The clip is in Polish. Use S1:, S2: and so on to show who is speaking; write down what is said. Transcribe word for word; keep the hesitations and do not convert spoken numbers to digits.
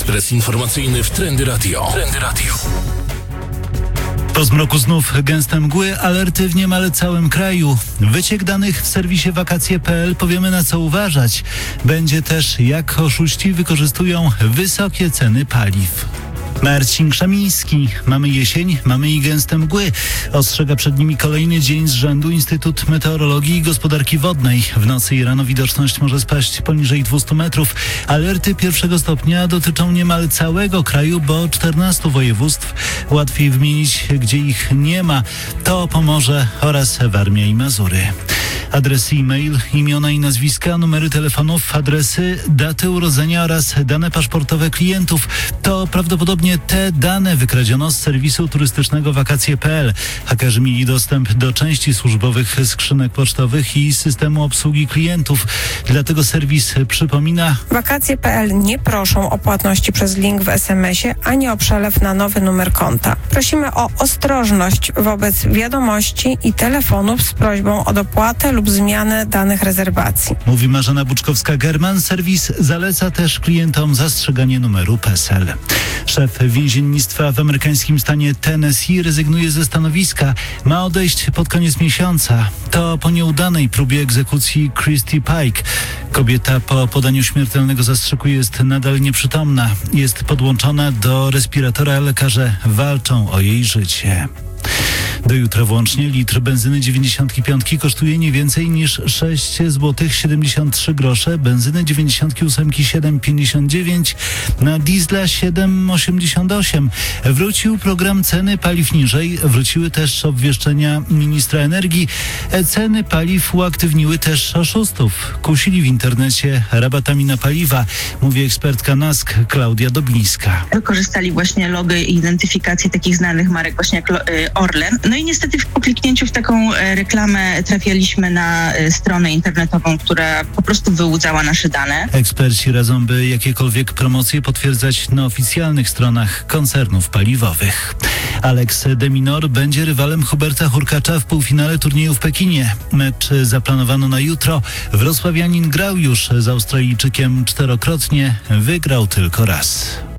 S1: Ekspres informacyjny w Trendy Radio. Trendy Radio.
S2: Po zmroku znów gęste mgły, alerty w niemal całym kraju. Wyciek danych w serwisie wakacje kropka p l, powiemy na co uważać. Będzie też jak oszuści wykorzystują wysokie ceny paliw. Marcin Krzemiński. Mamy jesień, mamy i gęste mgły. Ostrzega przed nimi kolejny dzień z rzędu Instytut Meteorologii i Gospodarki Wodnej. W nocy i rano widoczność może spaść poniżej dwieście metrów. Alerty pierwszego stopnia dotyczą niemal całego kraju, bo czternastu województw. Łatwiej wymienić, gdzie ich nie ma. To Pomorze oraz Warmia i Mazury. Adres e-mail, imiona i nazwiska, numery telefonów, adresy, daty urodzenia oraz dane paszportowe klientów. To prawdopodobnie te dane wykradziono z serwisu turystycznego wakacje kropka p l. Hakerzy mieli dostęp do części służbowych skrzynek pocztowych i systemu obsługi klientów. Dlatego serwis przypomina:
S3: wakacje kropka p l nie proszą o płatności przez link w es em esie, ani o przelew na nowy numer konta. Prosimy o ostrożność wobec wiadomości i telefonów z prośbą o dopłatę lub zmianę danych rezerwacji.
S2: Mówi Marzena Buczkowska-German. Serwis zaleca też klientom zastrzeganie numeru P E S E L. Szef więziennictwa w amerykańskim stanie Tennessee rezygnuje ze stanowiska. Ma odejść pod koniec miesiąca. To po nieudanej próbie egzekucji Christy Pike. Kobieta po podaniu śmiertelnego zastrzyku jest nadal nieprzytomna. Jest podłączona do respiratora. Lekarze walczą o jej życie. Do jutra włącznie litr benzyny dziewięćdziesiąt pięć kosztuje nie więcej niż sześć złotych siedemdziesiąt trzy grosze, benzyny dziewięćdziesiąt osiem siedem pięćdziesiąt dziewięć, na diesla siedem osiemdziesiąt osiem. Wrócił program ceny paliw niżej, wróciły też obwieszczenia ministra energii. Ceny paliw uaktywniły też oszustów. Kusili w internecie rabatami na paliwa, mówi ekspertka N A S K Klaudia Doblińska.
S4: Wykorzystali właśnie logo i identyfikację takich znanych marek właśnie jak Orlen. No i niestety po kliknięciu w taką reklamę trafialiśmy na stronę internetową, która po prostu wyłudzała nasze dane.
S2: Eksperci radzą, by jakiekolwiek promocje potwierdzać na oficjalnych stronach koncernów paliwowych. Alex de Minaur będzie rywalem Huberta Hurkacza w półfinale turnieju w Pekinie. Mecz zaplanowano na jutro. Wrocławianin grał już z Australijczykiem czterokrotnie, wygrał tylko raz.